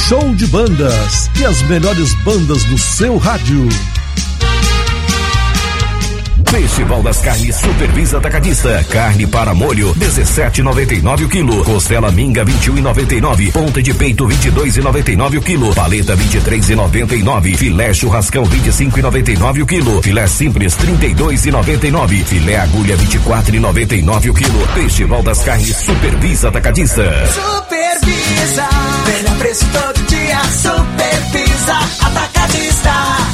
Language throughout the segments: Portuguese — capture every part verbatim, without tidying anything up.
Show de bandas e as melhores bandas do seu rádio. Festival das Carnes Supervisa Atacadista. Carne para molho dezessete reais e noventa e nove o quilo. Costela minga vinte e um reais e noventa e nove. Ponta de peito vinte e dois reais e noventa e nove o quilo. Paleta vinte e três reais e noventa e nove. Filé churrascão vinte e cinco reais e noventa e nove o quilo. Filé simples trinta e dois reais e noventa e nove. Filé agulha vinte e quatro reais e noventa e nove o quilo. Festival das Carnes Supervisa Atacadista. Supervisa, melhor preço todo dia. Supervisa Atacadista.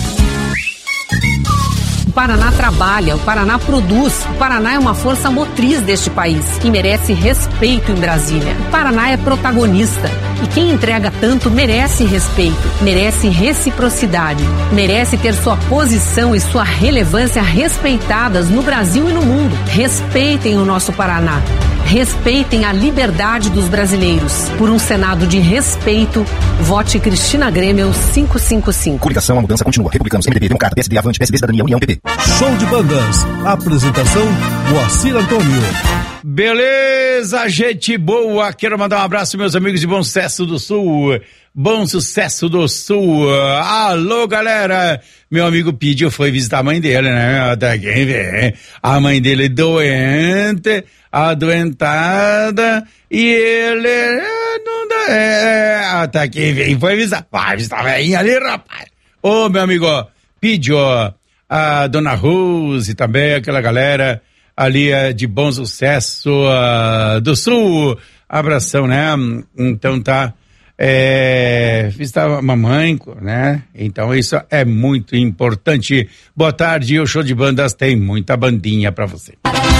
O Paraná trabalha, o Paraná produz, o Paraná é uma força motriz deste país e merece respeito em Brasília. O Paraná é protagonista e quem entrega tanto merece respeito, merece reciprocidade, merece ter sua posição e sua relevância respeitadas no Brasil e no mundo. Respeitem o nosso Paraná. Respeitem a liberdade dos brasileiros. Por um Senado de respeito, vote Cristina Grêmio quinhentos e cinquenta e cinco. Coligação, a mudança continua. Republicanos, M D B, Democrata, P S D, Avante, P S D, Cidadania, União, P P. Show de bandas. Apresentação, Moacir Antônio. Beleza, gente boa. Quero mandar um abraço, meus amigos de Bom Sucesso do Sul. Bom Sucesso do Sul. Alô, galera. Meu amigo Pídio foi visitar a mãe dele, né? Até quem vê. A mãe dele doente, adoentada, e ele é, não dá, é, até quem vem foi visitar. Vai visitar a velhinha ali, rapaz. Ô, meu amigo Pídio, a dona Rose também, aquela galera ali é, de Bom Sucesso uh, do Sul. Abração, né? Então tá. É, visitar a mamãe, né? Então isso é muito importante. Boa tarde, o Show de Bandas tem muita bandinha pra você.